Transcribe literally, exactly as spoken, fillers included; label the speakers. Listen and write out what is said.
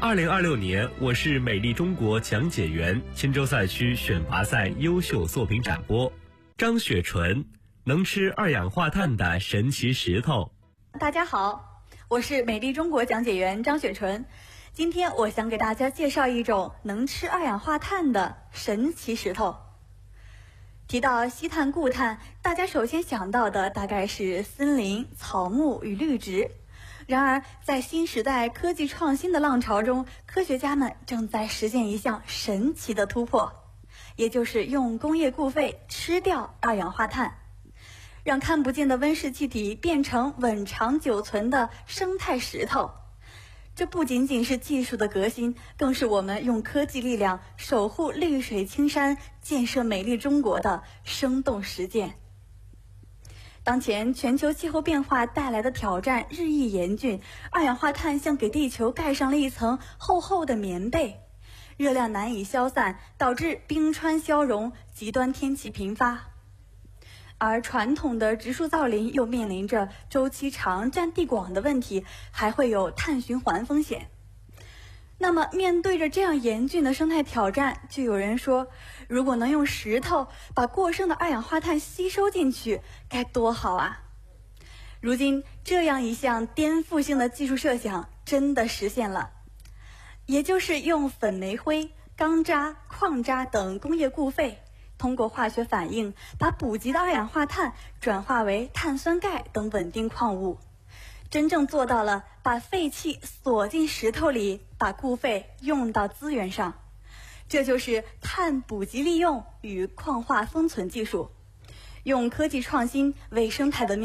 Speaker 1: 二零二六年，我是美丽中国讲解员钦州赛区选拔赛优秀作品展播。张雪纯，能吃二氧化碳的神奇石头。
Speaker 2: 大家好，我是美丽中国讲解员张雪纯。今天我想给大家介绍一种能吃二氧化碳的神奇石头。提到吸碳固碳，大家首先想到的大概是森林、草木与绿植。然而，在新时代科技创新的浪潮中，科学家们正在实现一项神奇的突破，也就是用工业固废吃掉二氧化碳，让看不见的温室气体变成稳长久存的生态石头。这不仅仅是技术的革新，更是我们用科技力量守护绿水青山、建设美丽中国的生动实践。当前全球气候变化带来的挑战日益严峻，二氧化碳像给地球盖上了一层厚厚的棉被，热量难以消散，导致冰川消融，极端天气频发。而传统的植树造林又面临着周期长、占地广的问题，还会有碳循环风险。那么面对着这样严峻的生态挑战，就有人说，如果能用石头把过剩的二氧化碳吸收进去，该多好啊！如今这样一项颠覆性的技术设想真的实现了，也就是用粉煤灰、钢渣、矿渣等工业固废，通过化学反应把补给的二氧化碳转化为碳酸钙等稳定矿物，真正做到了把废气锁进石头里，把固废用到资源上。这就是碳补给利用与矿化封存技术，用科技创新为生态的